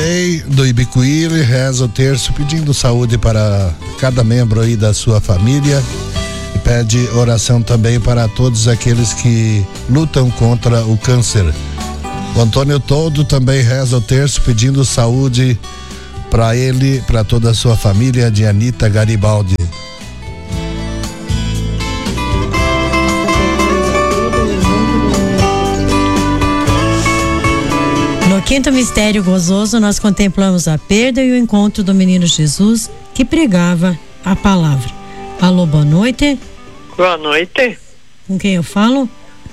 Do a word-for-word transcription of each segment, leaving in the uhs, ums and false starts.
também do Ibicuíri, reza o terço pedindo saúde para cada membro aí da sua família e pede oração também para todos aqueles que lutam contra o câncer. O Antônio Todo também reza o terço pedindo saúde para ele, para toda a sua família, de Anita Garibaldi. No quinto mistério gozoso, nós contemplamos a perda e o encontro do menino Jesus, que pregava a palavra. Alô, boa noite. Boa noite. Com quem eu falo?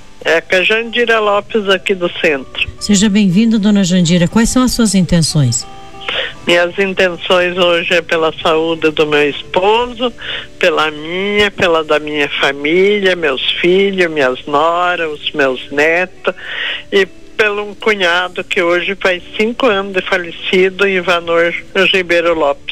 É com a Jandira Lopes, aqui do centro. Seja bem-vindo, dona Jandira. Quais são as suas intenções? Minhas intenções hoje é pela saúde do meu esposo, pela minha, pela da minha família, meus filhos, minhas noras, os meus netos, e pelo um cunhado que hoje faz cinco anos de falecido, Ivanor Ribeiro Lopes,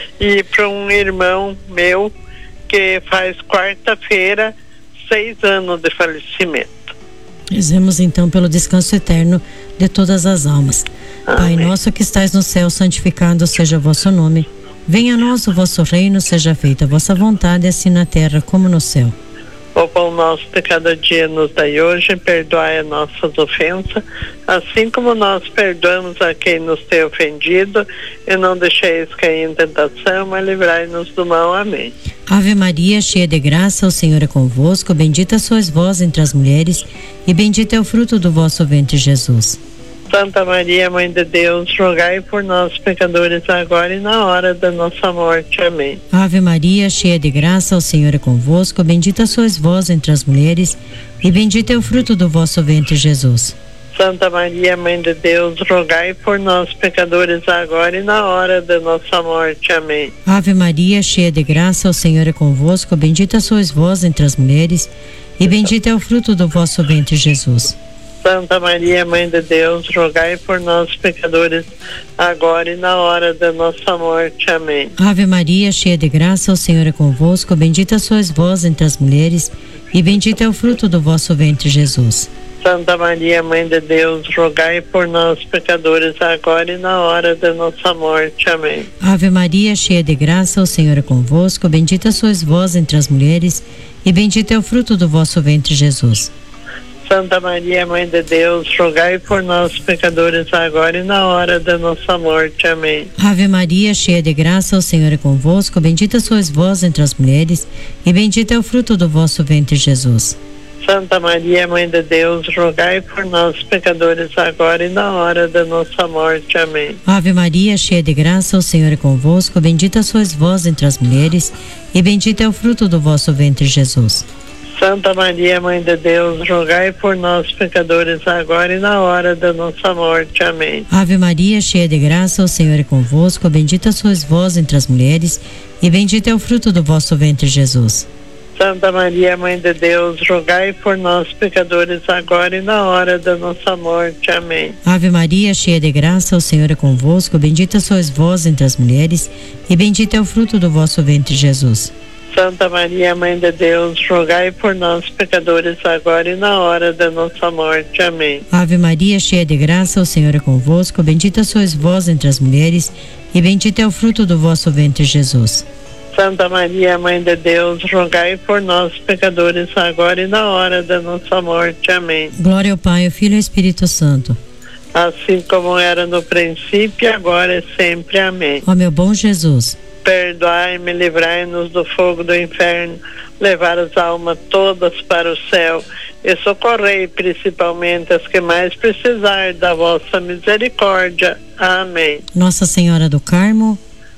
e para um irmão meu que faz quarta-feira seis anos de falecimento. Rezemos então pelo descanso eterno de todas as almas. Amém. Pai nosso que estais no céu, santificado seja o vosso nome. Venha a nós o vosso reino, seja feita a vossa vontade, assim na terra como no céu. O pão nosso de cada dia nos dai hoje, perdoai as nossas ofensas, assim como nós perdoamos a quem nos tem ofendido, e não deixeis cair em tentação, mas livrai-nos do mal. Amém. Ave Maria, cheia de graça, o Senhor é convosco, bendita sois vós entre as mulheres, e bendito é o fruto do vosso ventre, Jesus. Santa Maria, Mãe de Deus, rogai por nós, pecadores, agora e na hora da nossa morte. Amém. Ave Maria, cheia de graça, o Senhor é convosco, bendita sois vós entre as mulheres, e bendito é o fruto do vosso ventre, Jesus. Santa Maria, Mãe de Deus, rogai por nós, pecadores, agora e na hora da nossa morte. Amém. Ave Maria, cheia de graça, o Senhor é convosco, bendita sois vós entre as mulheres, e bendito é o fruto do vosso ventre, Jesus. Santa Maria, Mãe de Deus, rogai por nós, pecadores, agora e na hora da nossa morte. Amém. Ave Maria, cheia de graça, o Senhor é convosco, bendita sois vós entre as mulheres, e bendito é o fruto do vosso ventre, Jesus. Santa Maria, Mãe de Deus, rogai por nós, pecadores, agora e na hora da nossa morte. Amém. Ave Maria, cheia de graça, o Senhor é convosco, bendita sois vós entre as mulheres, e bendito é o fruto do vosso ventre, Jesus. Santa Maria, Mãe de Deus, rogai por nós, pecadores, agora e na hora da nossa morte. Amém. Ave Maria, cheia de graça, o Senhor é convosco, bendita sois vós entre as mulheres, e bendito é o fruto do vosso ventre, Jesus. Santa Maria, Mãe de Deus, rogai por nós, pecadores, agora e na hora da nossa morte. Amém. Ave Maria, cheia de graça, o Senhor é convosco, bendita sois vós entre as mulheres, e bendito é o fruto do vosso ventre, Jesus. Santa Maria, Mãe de Deus, rogai por nós, pecadores, agora e na hora da nossa morte. Amém. Ave Maria, cheia de graça, o Senhor é convosco, bendita sois vós entre as mulheres, e bendito é o fruto do vosso ventre, Jesus. Santa Maria, Mãe de Deus, rogai por nós, pecadores, agora e na hora da nossa morte. Amém. Ave Maria, cheia de graça, o Senhor é convosco, bendita sois vós entre as mulheres, e bendito é o fruto do vosso ventre, Jesus. Santa Maria, Mãe de Deus, rogai por nós, pecadores, agora e na hora da nossa morte. Amém. Ave Maria, cheia de graça, o Senhor é convosco, bendita sois vós entre as mulheres, e bendito é o fruto do vosso ventre, Jesus. Santa Maria, Mãe de Deus, rogai por nós, pecadores, agora e na hora da nossa morte. Amém. Glória ao Pai, ao Filho e ao Espírito Santo. Assim como era no princípio, agora e sempre. Amém. Ó meu bom Jesus, perdoai-me, livrai-nos do fogo do inferno, levar as almas todas para o céu e socorrei principalmente as que mais precisar da vossa misericórdia. Amém. Nossa Senhora do Carmo,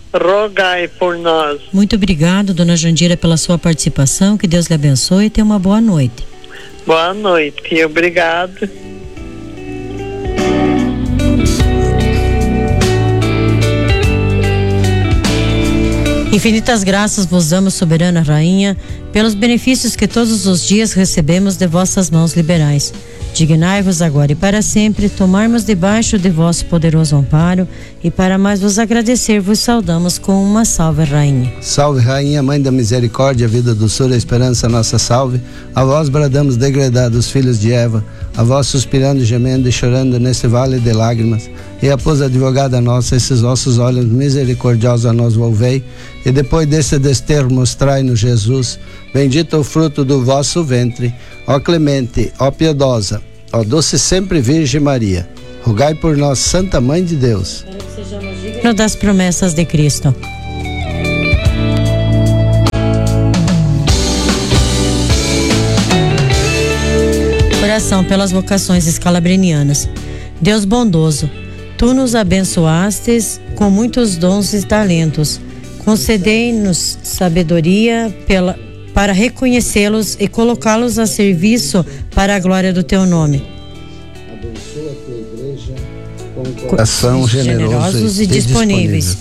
rogai por nós. Muito obrigado, dona Jandira, pela sua participação, que Deus lhe abençoe e tenha uma boa noite. Boa noite e obrigado. Infinitas graças vos damos, soberana Rainha, pelos benefícios que todos os dias recebemos de vossas mãos liberais. Dignai-vos agora e para sempre tomarmos debaixo de vosso poderoso amparo, e para mais vos agradecer, vos saudamos com uma salve, Rainha. Salve, Rainha, Mãe da Misericórdia, vida, doçura, esperança, nossa salve. A vós bradamos, degredados filhos de Eva, a vós suspirando, gemendo e chorando nesse vale de lágrimas. e após advogada nossa, esses vossos olhos misericordiosos a nós volvei, e depois desse desterro mostrai-nos Jesus, bendito o fruto do vosso ventre, ó clemente, ó piedosa, ó doce sempre Virgem Maria, rogai por nós, Santa Mãe de Deus, para que sejamos dignos das promessas de Cristo. Oração pelas vocações escalabrinianas. Deus bondoso, tu nos abençoastes com muitos dons e talentos. Concedei-nos sabedoria pela, para reconhecê-los e colocá-los a serviço para a glória do teu nome. Abençoa a tua igreja com coração generoso generosos e, e disponíveis.